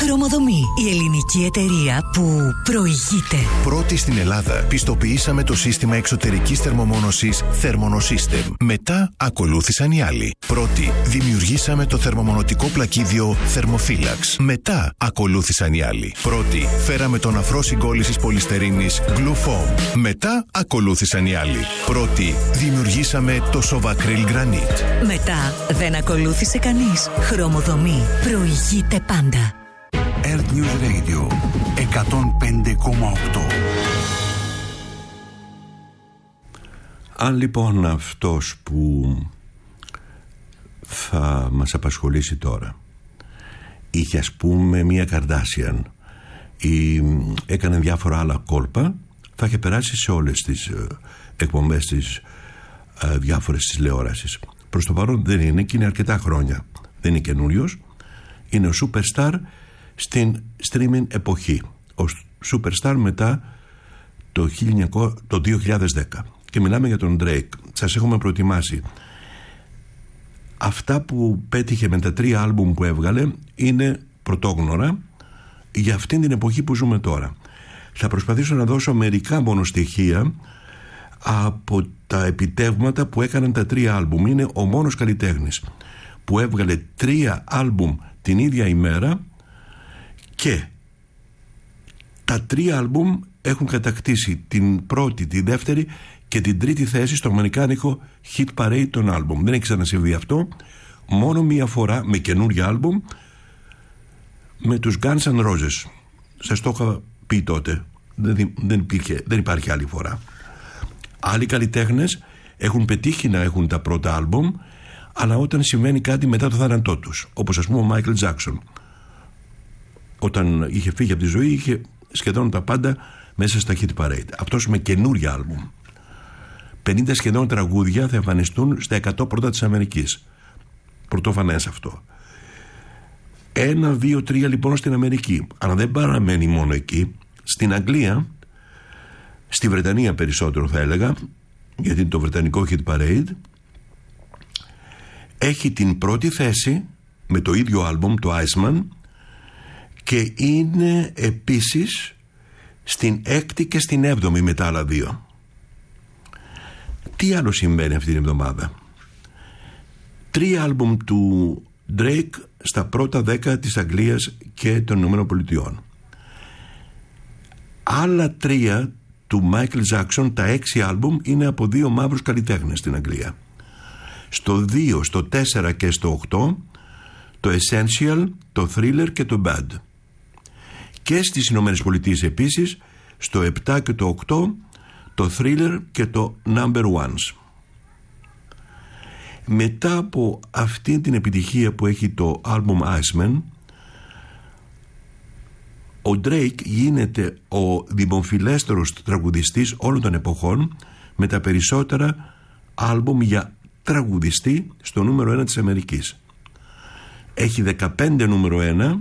Χρωμοδομή. Η ελληνική εταιρεία που προηγείται. Πρώτη στην Ελλάδα πιστοποιήσαμε το σύστημα εξωτερικής θερμομόνωσης Thermonosystem. Μετά ακολούθησαν οι άλλοι. Πρώτη δημιουργήσαμε το θερμομονωτικό πλακίδιο Thermophilax. Μετά ακολούθησαν οι άλλοι. Πρώτη φέραμε τον αφρό συγκόλλησης πολυστερίνης Glufoam. Μετά ακολούθησαν οι άλλοι. Πρώτη δημιουργήσαμε το Sovacryl Granite. Μετά δεν ακολούθησε κανείς. Χρωμοδομή. Προηγείται πάντα. Earth News Radio 105,8. Αν λοιπόν αυτός που θα μας απασχολήσει τώρα είχε ας πούμε μία Καρντάσιαν ή έκανε διάφορα άλλα κόλπα, θα είχε περάσει σε όλες τις εκπομπές της διάφορες της τηλεόρασης. Προς το παρόν δεν είναι και είναι αρκετά χρόνια. Δεν είναι καινούριος. Είναι ο Superstar στην streaming εποχή. Ο Superstar μετά το 2010. Και μιλάμε για τον Drake. Σας έχουμε προετοιμάσει. Αυτά που πέτυχε με τα 3 άλμπουμ που έβγαλε είναι πρωτόγνωρα για αυτήν την εποχή που ζούμε τώρα. Θα προσπαθήσω να δώσω μερικά μόνο στοιχεία από τα επιτεύγματα που έκαναν τα 3 άλμπουμ. Είναι ο μόνος καλλιτέχνης που έβγαλε 3 άλμπουμ την ίδια ημέρα και τα 3 άλμπουμ έχουν κατακτήσει την πρώτη, τη δεύτερη και την τρίτη θέση στο αμερικάνικο Hit Parade των άλμπουμ. Δεν έχει ξανασυμβεί αυτό. Μόνο μία φορά με καινούργια άλμπουμ με τους Guns N' Roses. Σας το είχα πει τότε. Δεν υπάρχει άλλη φορά. Άλλοι καλλιτέχνες έχουν πετύχει να έχουν τα πρώτα άλμπουμ, αλλά όταν συμβαίνει κάτι μετά το θάνατό τους, όπως ας πούμε ο Μάικλ Τζάκσον, όταν είχε φύγει από τη ζωή, είχε σχεδόν τα πάντα μέσα στα Hit Parade. Αυτός με καινούρια άλμπουμ. 50 σχεδόν τραγούδια θα εμφανιστούν στα 100 πρώτα της Αμερικής. Πρωτοφανές αυτό. 1, 2, 3 λοιπόν στην Αμερική. Αλλά δεν παραμένει μόνο εκεί. Στην Αγγλία, στη Βρετανία περισσότερο θα έλεγα, γιατί το βρετανικό Hit Parade έχει την πρώτη θέση με το ίδιο άλμπουμ, το Iceman, και είναι επίσης στην 6η και στην 7η με τα άλλα 2. Τι άλλο συμβαίνει αυτή την εβδομάδα? 3 άλμπουμ του Drake στα πρώτα 10 της Αγγλίας και των Ηνωμένων Πολιτειών. Άλλα 3 του Michael Jackson, τα 6 άλμπουμ είναι από 2 μαύρους καλλιτέχνες στην Αγγλία. Στο 2, στο 4 και στο 8 το Essential, το Thriller και το Bad. Και στις Ηνωμένες Πολιτείες επίσης στο 7 και το 8 το Thriller και το Number Ones. Μετά από αυτή την επιτυχία που έχει το άλμπουμ Iceman, ο Drake γίνεται ο δημοφιλέστερος τραγουδιστής όλων των εποχών με τα περισσότερα άλμπουμ για τραγουδιστή στο νούμερο 1 της Αμερικής. Έχει 15 νούμερο 1,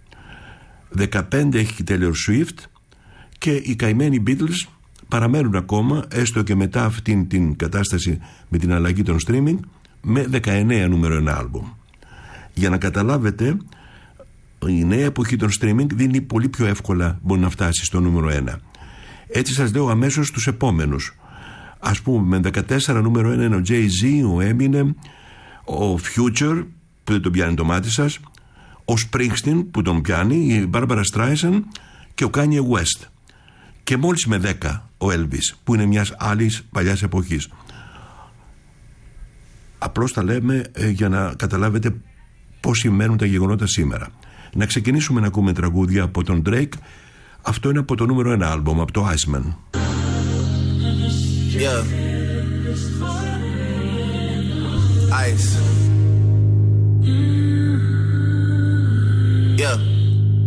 15 έχει η Taylor Swift και οι καημένοι Beatles παραμένουν ακόμα, έστω και μετά αυτήν την κατάσταση με την αλλαγή των streaming, με 19 νούμερο 1 άλμπουμ. Για να καταλάβετε, η νέα εποχή των streaming δίνει πολύ πιο εύκολα μπορεί να φτάσει στο νούμερο 1. Έτσι σας λέω αμέσως τους επόμενους. Ας πούμε με 14 νούμερο 1 είναι ο Jay-Z, ο Eminem, ο Future που δεν τον πιάνει το μάτι σας, ο Springsteen που τον πιάνει, η Barbara Streisand και ο Kanye West. Και μόλις με 10 ο Elvis που είναι μιας άλλης παλιάς εποχής. Απλώς τα λέμε για να καταλάβετε πώς σημαίνουν τα γεγονότα σήμερα. Να ξεκινήσουμε να ακούμε τραγούδια από τον Drake. Αυτό είναι από το νούμερο 1 άλμπομ, από το Iceman. Yeah. Ice. Yeah.